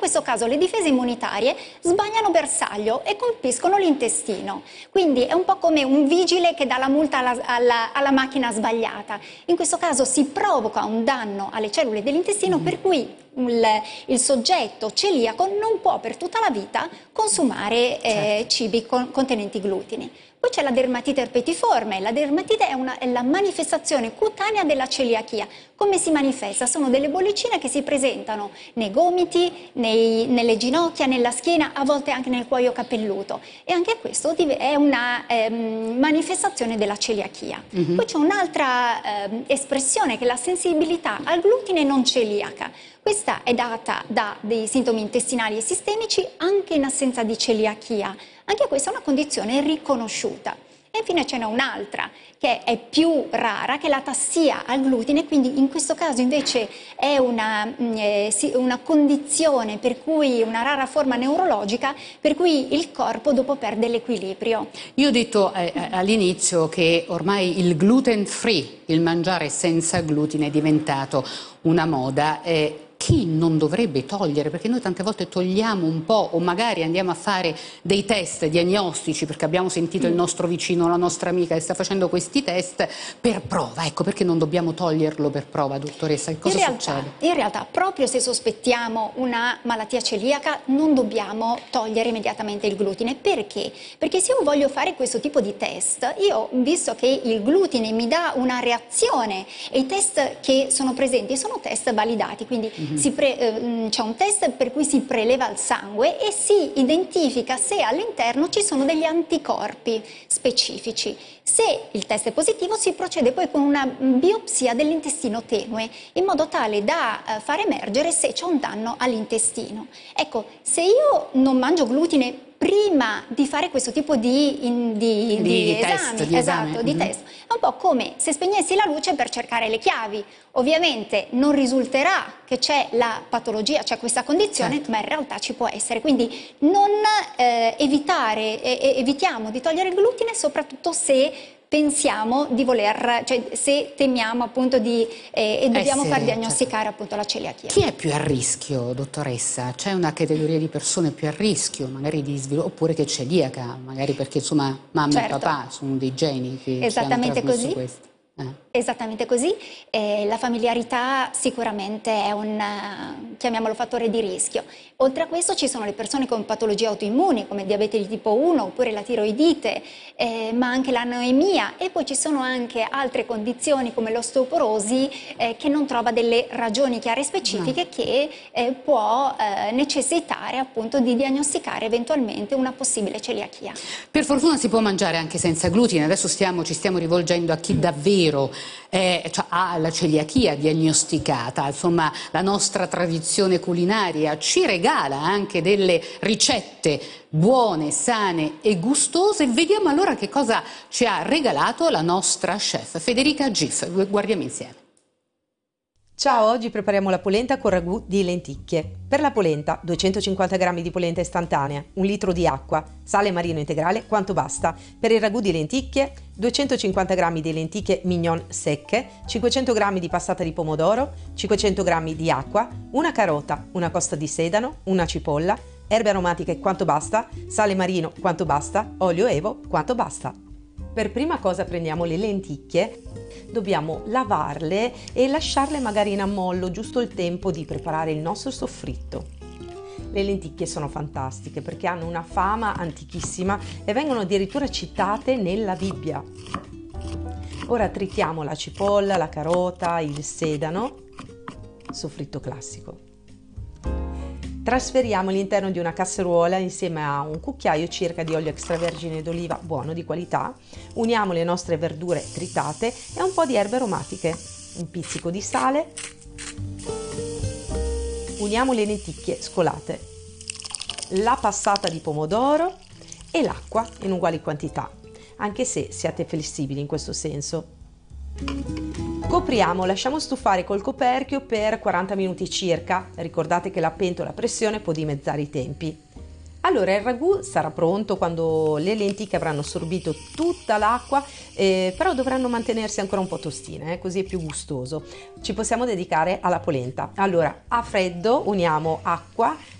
questo caso le difese immunitarie sbagliano bersaglio e colpiscono l'intestino. Quindi è un po' come un vigile che dà la multa alla macchina sbagliata. In questo caso si provoca un danno alle cellule dell'intestino per cui il soggetto celiaco non può per tutta la vita consumare cibi contenenti glutine. Poi c'è la dermatite erpetiforme. La dermatite è la manifestazione cutanea della celiachia. Come si manifesta? Sono delle bollicine che si presentano nei gomiti, nelle ginocchia, nella schiena, a volte anche nel cuoio capelluto. E anche questo è una manifestazione della celiachia. Poi c'è un'altra espressione che è la sensibilità al glutine non celiaca. Questa è data da dei sintomi intestinali e sistemici anche in assenza di celiachia. Anche questa è una condizione riconosciuta. E infine ce n'è un'altra che è più rara, che è la tassia al glutine, quindi in questo caso invece è una condizione per cui, una rara forma neurologica, per cui il corpo dopo perde l'equilibrio. Io ho detto all'inizio che ormai il gluten free, il mangiare senza glutine, è diventato una moda. Chi non dovrebbe togliere, perché noi tante volte togliamo un po' o magari andiamo a fare dei test diagnostici perché abbiamo sentito il nostro vicino, la nostra amica che sta facendo questi test per prova, ecco, perché non dobbiamo toglierlo per prova, dottoressa? Che cosa succede? In realtà, proprio se sospettiamo una malattia celiaca non dobbiamo togliere immediatamente il glutine. Perché? Perché se io voglio fare questo tipo di test, io, visto che il glutine mi dà una reazione e i test che sono presenti sono test validati, quindi c'è un test per cui si preleva il sangue e si identifica se all'interno ci sono degli anticorpi specifici. Se il test è positivo si procede poi con una biopsia dell'intestino tenue in modo tale da far emergere se c'è un danno all'intestino. Ecco, se io non mangio glutine prima di fare questo tipo di esami, di test, è un po' come se spegnessi la luce per cercare le chiavi. Ovviamente non risulterà che c'è la patologia, c'è questa condizione, ma in realtà ci può essere. Quindi non evitiamo di togliere il glutine, soprattutto se pensiamo di voler, cioè se temiamo appunto e dobbiamo far diagnosticare appunto la celiachia. Chi è più a rischio, dottoressa? C'è una categoria di persone più a rischio, magari di sviluppo, oppure che è celiaca, magari perché insomma mamma e papà sono dei geni che ci hanno trasmesso questo? Esattamente così, la familiarità sicuramente è un, chiamiamolo, fattore di rischio. Oltre a questo ci sono le persone con patologie autoimmuni come il diabete di tipo 1 oppure la tiroidite, ma anche l'anoemia, e poi ci sono anche altre condizioni come l'osteoporosi che non trova delle ragioni chiare e specifiche che può necessitare appunto di diagnosticare eventualmente una possibile celiachia. Per fortuna si può mangiare anche senza glutine, adesso ci stiamo rivolgendo a chi davvero ha la celiachia diagnosticata. Insomma, la nostra tradizione culinaria ci regala anche delle ricette buone, sane e gustose. Vediamo allora che cosa ci ha regalato la nostra chef Federica Giff. Guardiamo insieme. Ciao, oggi prepariamo la polenta con ragù di lenticchie. Per la polenta 250 g di polenta istantanea, 1 litro di acqua, sale marino integrale quanto basta. Per il ragù di lenticchie 250 g di lenticchie mignon secche, 500 g di passata di pomodoro, 500 g di acqua, una carota, una costa di sedano, una cipolla, erbe aromatiche quanto basta, sale marino quanto basta, olio evo quanto basta. Per prima cosa prendiamo le lenticchie, dobbiamo lavarle e lasciarle magari in ammollo giusto il tempo di preparare il nostro soffritto. Le lenticchie sono fantastiche perché hanno una fama antichissima e vengono addirittura citate nella Bibbia. Ora tritiamo la cipolla, la carota, il sedano, soffritto classico. Trasferiamo all'interno di una casseruola insieme a un cucchiaio circa di olio extravergine d'oliva buono di qualità, uniamo le nostre verdure tritate e un po' di erbe aromatiche, un pizzico di sale, uniamo le lenticchie scolate, la passata di pomodoro e l'acqua in uguali quantità, anche se siate flessibili in questo senso. Copriamo, lasciamo stufare col coperchio per 40 minuti circa, ricordate che la pentola a pressione può dimezzare i tempi. Allora il ragù sarà pronto quando le lenticchie avranno assorbito tutta l'acqua, però dovranno mantenersi ancora un po' tostine, così è più gustoso. Ci possiamo dedicare alla polenta. Allora a freddo uniamo acqua,